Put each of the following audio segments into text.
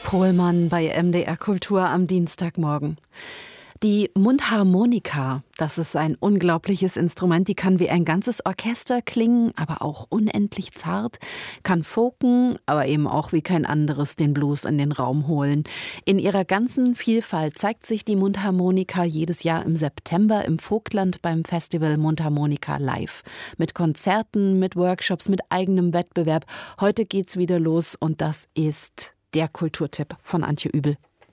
Pohlmann bei MDR Kultur am Dienstagmorgen. Die Mundharmonika, das ist ein unglaubliches Instrument, die kann wie ein ganzes Orchester klingen, aber auch unendlich zart, kann folken, aber eben auch wie kein anderes den Blues in den Raum holen. In ihrer ganzen Vielfalt zeigt sich die Mundharmonika jedes Jahr im September im Vogtland beim Festival Mundharmonika Live. Mit Konzerten, mit Workshops, mit eigenem Wettbewerb. Heute geht's wieder los und das ist der Kulturtipp von Antje Übel.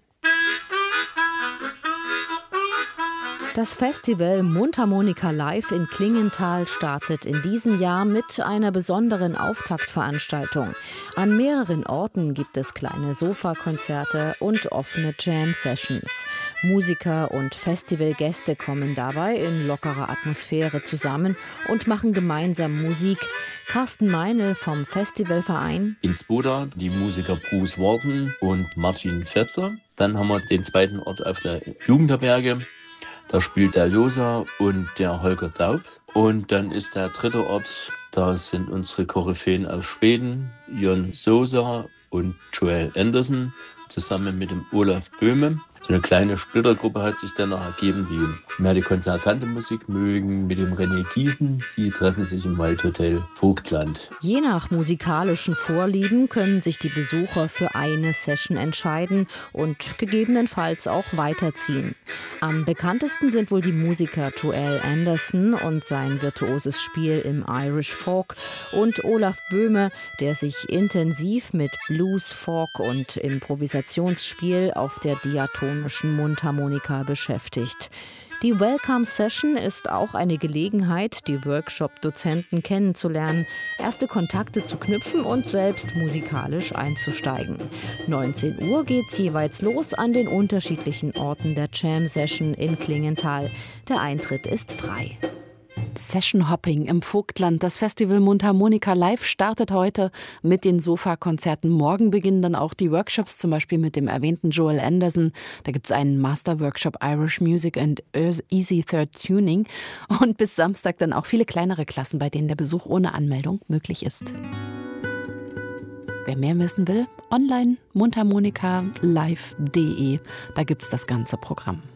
Das Festival Mundharmonika Live in Klingenthal startet in diesem Jahr mit einer besonderen Auftaktveranstaltung. An mehreren Orten gibt es kleine Sofakonzerte und offene Jam-Sessions. Musiker und Festivalgäste kommen dabei in lockerer Atmosphäre zusammen und machen gemeinsam Musik. Carsten Meinl vom Festivalverein. In Zwoda die Musiker Bruce Warden und Martin Fetzer. Dann haben wir den zweiten Ort auf der Jugendherberge. Da spielt der Josa und der Holger Daub. Und dann ist der dritte Ort, da sind unsere Koryphäen aus Schweden, Jon Sosa und Joel Anderson, zusammen mit dem Olaf Böhme. So eine kleine Splittergruppe hat sich dann noch ergeben, die mehr die konzertante Musik mögen, mit dem René Giesen. Die treffen sich im Waldhotel Vogtland. Je nach musikalischen Vorlieben können sich die Besucher für eine Session entscheiden und gegebenenfalls auch weiterziehen. Am bekanntesten sind wohl die Musiker Joel Anderson und sein virtuoses Spiel im Irish Folk und Olaf Böhme, der sich intensiv mit Blues, Folk und Improvisationsspiel auf der diatonischen Mundharmonika beschäftigt. Die Welcome Session ist auch eine Gelegenheit, die Workshop-Dozenten kennenzulernen, erste Kontakte zu knüpfen und selbst musikalisch einzusteigen. 19 Uhr geht's jeweils los an den unterschiedlichen Orten der Jam Session in Klingenthal. Der Eintritt ist frei. Session Hopping im Vogtland. Das Festival Mundharmonika Live startet heute mit den Sofakonzerten. Morgen beginnen dann auch die Workshops, zum Beispiel mit dem erwähnten Joel Anderson. Da gibt es einen Master-Workshop Irish Music and Easy Third Tuning. Und bis Samstag dann auch viele kleinere Klassen, bei denen der Besuch ohne Anmeldung möglich ist. Wer mehr wissen will, online mundharmonikalive.de. Da gibt es das ganze Programm.